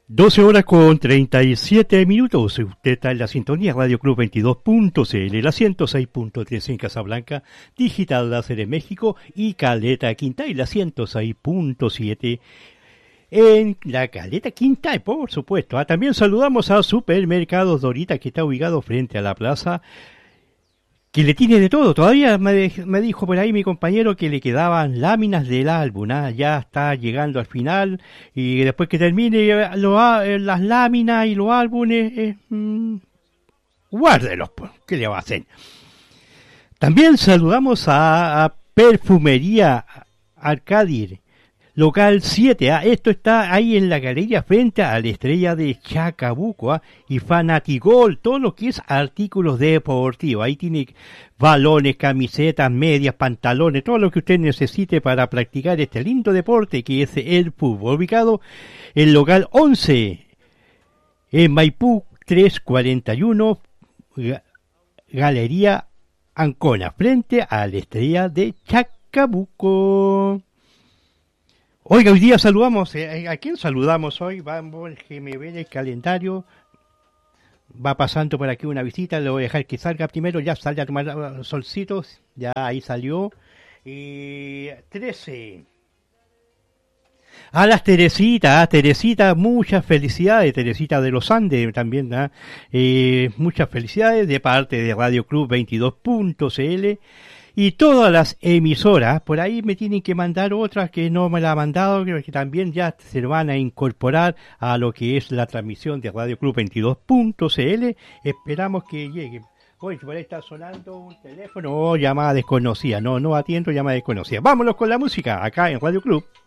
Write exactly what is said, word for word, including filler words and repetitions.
doce horas con treinta y siete minutos. Usted está en la sintonía Radio Club veintidós punto c l, la ciento seis punto tres en Casablanca, Digital Láser en México y Caleta Quintay, la ciento seis punto siete en la Caleta Quintay, por supuesto. Ah, también saludamos a Supermercados Dorita, que está ubicado frente a la plaza, que le tiene de todo. Todavía me, me dijo por ahí mi compañero que le quedaban láminas del álbum, ¿ah? Ya está llegando al final, y después que termine lo, las láminas y los álbumes, eh, mmm, guárdelos, pues, ¿qué le va a hacer? También saludamos a, a Perfumería Arcadir, local siete, ¿ah? Esto está ahí en la galería frente a la Estrella de Chacabuco, ¿ah? Y Fanatigol, todo lo que es artículos deportivos. Ahí tiene balones, camisetas, medias, pantalones, todo lo que usted necesite para practicar este lindo deporte que es el fútbol. Ubicado en local once, en Maipú trescientos cuarenta y uno, Galería Ancona, frente a la Estrella de Chacabuco. Oiga, hoy día saludamos, eh, ¿a quién saludamos hoy? Vamos, que me ve el calendario, va pasando por aquí una visita, le voy a dejar que salga primero, ya sale a tomar solcitos, ya ahí salió, y trece. A las Teresitas, Teresita, muchas felicidades, Teresita de los Andes también, ¿eh? Eh, muchas felicidades de parte de Radio Club veintidós punto c l. Y todas las emisoras, por ahí me tienen que mandar otras que no me la han mandado, que también ya se van a incorporar a lo que es la transmisión de Radio Club veintidós punto c l. Esperamos que lleguen. Oye, por ahí está sonando un teléfono o oh, llamada desconocida. No, no atiendo llamada desconocida. Vámonos con la música acá en Radio Club.